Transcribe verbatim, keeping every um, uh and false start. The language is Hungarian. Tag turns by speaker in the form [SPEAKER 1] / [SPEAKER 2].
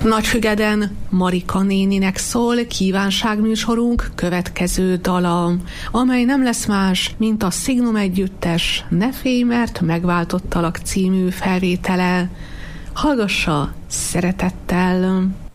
[SPEAKER 1] Nagyfügeden Marika néninek szól kívánságműsorunk következő dala, amely nem lesz más, mint a Signum együttes Ne félj, mert megváltottalak című felvétele. Hallgassa szeretettel!